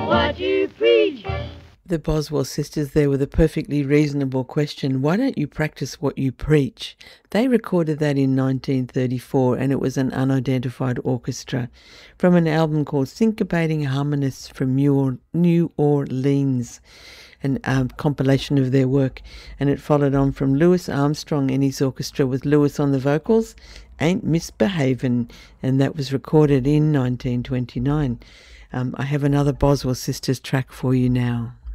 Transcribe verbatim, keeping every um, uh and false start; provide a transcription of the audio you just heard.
what you preach. The Boswell sisters there with a perfectly reasonable question. Why don't you practice what you preach? They recorded that in nineteen thirty-four, and it was an unidentified orchestra from an album called Syncopating Harmonists from New Orleans, an um, compilation of their work. And it followed on from Louis Armstrong and his orchestra with Louis on the vocals, Ain't Misbehavin', and that was recorded in nineteen twenty-nine. Um, I have another Boswell sisters track for you now.